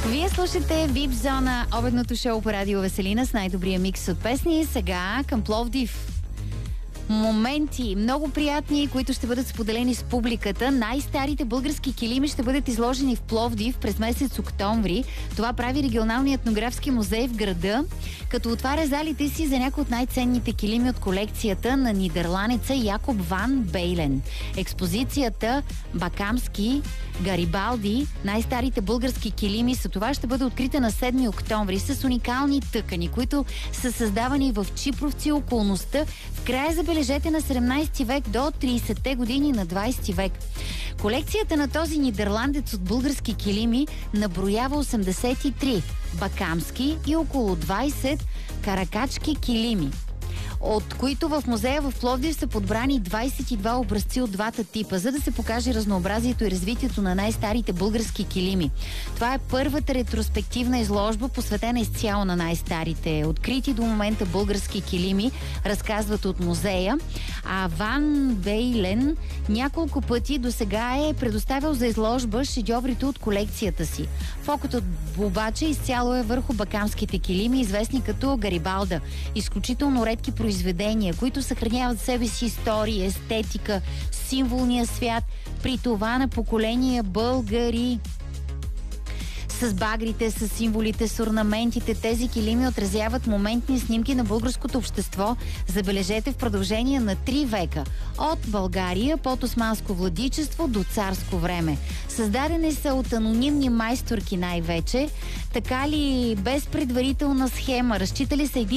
Вие слушате VIP Зона, обедното шоу по радио Веселина с най-добрия микс от песни. Сега към Пловдив. Моменти много приятни, които ще бъдат споделени с публиката. Най-старите български килими ще бъдат изложени в Пловдив през месец октомври. Това прави регионалният етнографски музей в града, като отваря залите си за някои от най-ценните килими от колекцията на нидерландеца Якоб ван Бейлен. Експозицията Бакамски, Гарибалди, най-старите български килими, са това ще бъде открита на 7 октомври с уникални тъкани, които са създавани в Чипровци, околността, в края, забележете, на 17 век до 30-те години на 20 век. Колекцията на този нидерландец от български килими наброява 83 бакамски и около 20 каракачки килими, от които в музея в Пловдив са подбрани 22 образци от двата типа, за да се покаже разнообразието и развитието на най-старите български килими. Това е първата ретроспективна изложба, посветена изцяло на най-старите открити до момента български килими, разказват от музея. А Ван Бейлен няколко пъти до сега е предоставил за изложба шедьоврите от колекцията си. Фокусът обаче изцяло е върху бакамските килими, известни като Гарибалда. Изключително редки произведения, които съхраняват в себе си история, естетика, символния свят, при това на поколения българи. С багрите, с символите, с орнаментите, тези килими отразяват моментни снимки на българското общество, забележете, в продължение на 3 века. От България под османско владичество до царско време. Създадени са от анонимни майсторки най-вече, така ли без предварителна схема, разчитали са един